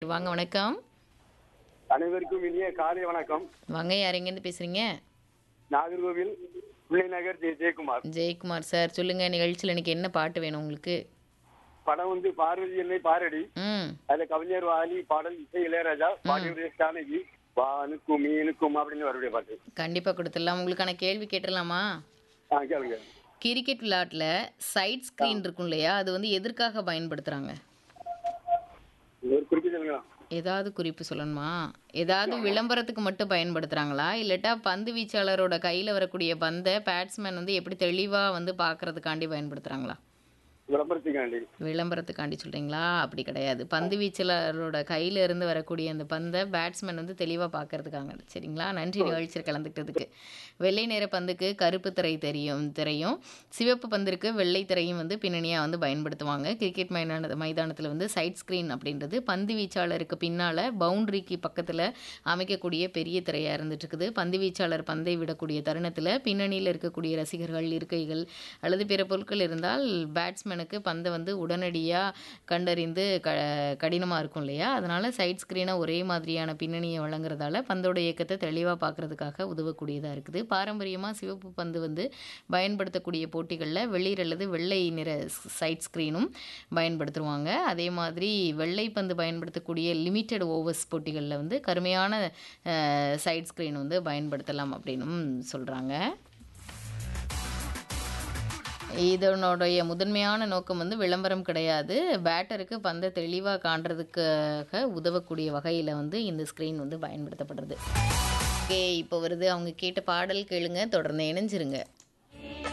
நேயர். வாங்க, வணக்கம். அனைவருக்கும் இனிய காலை வணக்கம். வாங்க, யார் எங்கேருந்து பேசுறீங்க? நாகர்கோவில் பிள்ளைநகர் ஜெயக்குமார். ஜெயக்குமார் சார், சொல்லுங்க. நிகழ்ச்சியில் இன்னைக்கு என்ன பாட்டு வேணும் உங்களுக்கு? படம் வந்து பார்வதி என்னை பாரடி. ம் அதுல கவிஞர் வாலி, பாடல் இசை இளையராஜா, பாடியுடைய ஜானகி, வானுக்கும் மீனுக்கும் அப்படின்னு வருடைய பாட்டு. கண்டிப்பாக கொடுத்துடலாம். உங்களுக்கான கேள்வி கேட்டுடலாமா? கேளுங்க. கிரிக்கெட் விளையாட்டில் சைட் ஸ்க்ரீன் இருக்கும் இல்லையா, அது வந்து எதற்காக பயன்படுத்துகிறாங்க? ஒரு குறிப்பிட்ட சொல்லுங்களா? ஏதாவது குறிப்பு சொல்லணுமா? ஏதாவது விளம்பரத்துக்கு மட்டும் பயன்படுத்துகிறாங்களா, இல்லட்டா பந்து வீச்சாளரோட கையில் வரக்கூடிய பந்தை பேட்ஸ்மேன் வந்து எப்படி தெளிவாக வந்து பார்க்கறதுக்காண்டி பயன்படுத்துகிறாங்களா? விளம்பரத்துக்காண்டி. விளம்பரத்துக்காண்டி சொல்கிறீங்களா? அப்படி கிடையாது. பந்து வீச்சாளரோட கையில இருந்து வரக்கூடிய அந்த பந்தை பேட்ஸ்மேன் வந்து தெளிவாக பார்க்கறதுக்காங்க. சரிங்களா? நன்றி நிகழ்ச்சியில் கலந்துக்கிட்டதுக்கு. வெள்ளை நிற பந்துக்கு கருப்பு திரையும் சிவப்பு பந்திற்கு வெள்ளை திரையும் வந்து பின்னணியாக வந்து பயன்படுத்துவாங்க. கிரிக்கெட் மைதானத்தில் வந்து சைட் ஸ்க்ரீன் அப்படின்றது பந்து வீச்சாளருக்கு பின்னால் பவுண்டரிக்கு பக்கத்தில் அமைக்கக்கூடிய பெரிய திரையாக இருந்துட்டு இருக்குது. பந்து வீச்சாளர் பந்தை விடக்கூடிய தருணத்தில் பின்னணியில் இருக்கக்கூடிய ரசிகர்கள், இருக்கைகள் அல்லது பிற பொருட்கள் இருந்தால் பேட்ஸ்மேனுக்கு பந்தை வந்து உடனடியாக கண்டறிந்து கடினமாக இருக்கும் இல்லையா, அதனால் சைட் ஸ்க்ரீனை ஒரே மாதிரியான பின்னணியை வழங்குறதால பந்தோட இயக்கத்தை தெளிவாக பார்க்கறதுக்காக உதவக்கூடியதாக இருக்குது. பாரம்பரியமாக சிவப்பு பந்து வந்து பயன்படுத்தக்கூடிய போட்டிகளில் வெளிர் அல்லது வெள்ளை நிற சைட் ஸ்க்ரீனும் பயன்படுத்துவாங்க. அதே மாதிரி வெள்ளை பந்து பயன்படுத்தக்கூடிய லிமிட்டட் ஓவர்ஸ் போட்டிகளில் வந்து கருமையான சைட் ஸ்க்ரீன் வந்து பயன்படுத்தலாம் அப்படின்னும் சொல்கிறாங்க. இதனுடைய முதன்மையான நோக்கம் வந்து விளம்பரம் கிடையாது. பேட்டருக்கு பந்தை தெளிவாக காண்றதுக்காக உதவக்கூடிய வகையில் வந்து இந்த ஸ்க்ரீன் வந்து பயன்படுத்தப்படுறது. ஓகே, இப்போ வருது அவங்க கேட்ட பாடல். கேளுங்க, தொடர்ந்து இணைஞ்சிருங்க.